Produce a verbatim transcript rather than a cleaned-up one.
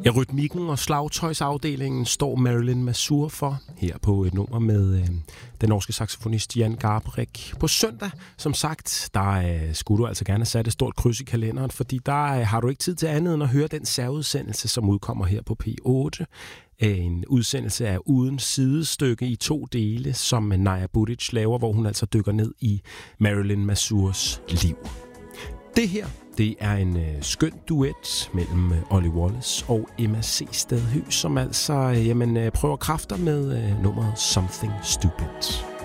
Ja, rytmikken og slagtøjsafdelingen står Marilyn Mazur for her på et nummer med øh, den norske saxofonist Jan Garbarek. På søndag, som sagt, der øh, skulle du altså gerne have sat et stort kryds i kalenderen, fordi der øh, har du ikke tid til andet end at høre den særudsendelse, som udkommer her på P otte. En udsendelse af uden sidestykke i to dele, som Naja Budic laver, hvor hun altså dykker ned i Marilyn Mazurs liv. Det her, det er en øh, skøn duet mellem øh, Ollie Wallace og Emma C. Stadhø, som altså øh, jamen, øh, prøver kræfter med øh, nummeret Something Stupid.